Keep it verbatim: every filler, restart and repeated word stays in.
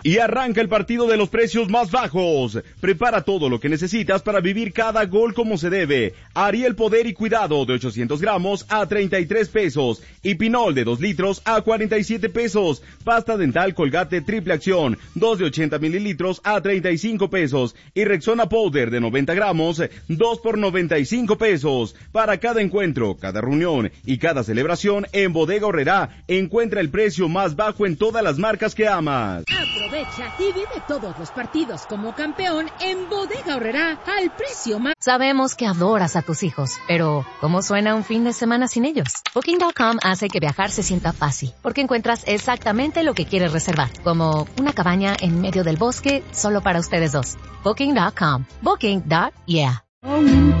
Y arranca el partido de los precios más bajos. Prepara todo lo que necesitas para vivir cada gol como se debe. Ariel Poder y Cuidado de ochocientos gramos a treinta y tres pesos. Y Pinol de dos litros a cuarenta y siete pesos. Pasta dental Colgate Triple Acción, dos de ochenta mililitros a treinta y cinco pesos. Y Rexona Powder de noventa gramos, dos por noventa y cinco pesos. Para cada encuentro, cada reunión y cada celebración en Bodega Aurrerá, encuentra el precio más bajo en todas las marcas que amas. Aprovecha y vive todos los partidos como campeón en Bodega Aurrerá al precio más... Sabemos que adoras a tus hijos, pero ¿cómo suena un fin de semana sin ellos? Booking punto com hace que viajar se sienta fácil, porque encuentras exactamente lo que quieres reservar, como una cabaña en medio del bosque solo para ustedes dos. Booking punto com. Booking. Yeah.